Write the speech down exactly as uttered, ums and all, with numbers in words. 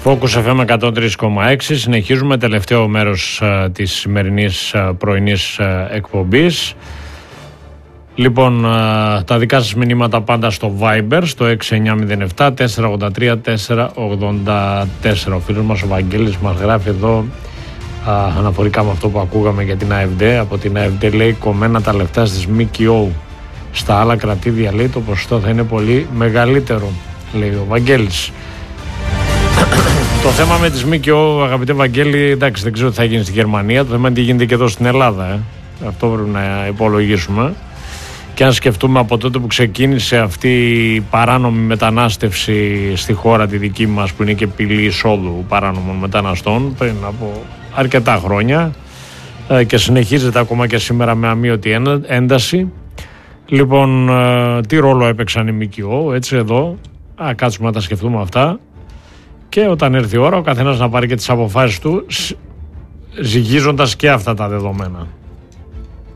Focus εφ εμ εκατόν τρία κόμμα έξι. Συνεχίζουμε τελευταίο μέρος α, της σημερινής α, πρωινής α, εκπομπής. Λοιπόν, α, τα δικά σας μηνύματα πάντα στο Viber, στο έξι εννιά μηδέν επτά τέσσερα ογδόντα τρία τέσσερα ογδόντα τέσσερα. Ο φίλος μας ο Βαγγέλης μας γράφει εδώ α, αναφορικά με αυτό που ακούγαμε για την ΑΕΒΔ. Από την ΑΕΒΔ λέει κομμένα τα λεφτά στις ΜΚΟ. Στα άλλα κρατήδια λέει το ποσοστό θα είναι πολύ μεγαλύτερο, λέει ο Βαγγέλης. Το θέμα με τις ΜΚΟ, αγαπητέ Βαγγέλη, εντάξει, δεν ξέρω τι θα γίνει στη Γερμανία. Το θέμα είναι τι γίνεται και εδώ στην Ελλάδα. Ε. Αυτό πρέπει να υπολογίσουμε. Και αν σκεφτούμε από τότε που ξεκίνησε αυτή η παράνομη μετανάστευση στη χώρα τη δική μας, που είναι και πύλη εισόδου παράνομων μεταναστών πριν από αρκετά χρόνια ε, και συνεχίζεται ακόμα και σήμερα με αμείωτη ένταση. Λοιπόν, ε, τι ρόλο έπαιξαν οι ΜΚΟ, έτσι εδώ, α, κάτσουμε να τα σκεφτούμε αυτά. Και όταν έρθει η ώρα ο καθένας να πάρει και τις αποφάσεις του, ζυγίζοντας και αυτά τα δεδομένα.